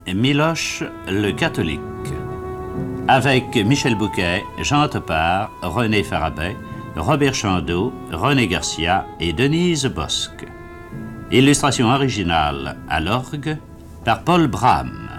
Miloche le catholique. Avec Michel Bouquet, Jean Topard, René Farabet, Robert Chandeau, René Garcia et Denise Bosque. Illustration originale à l'orgue par Paul Braham.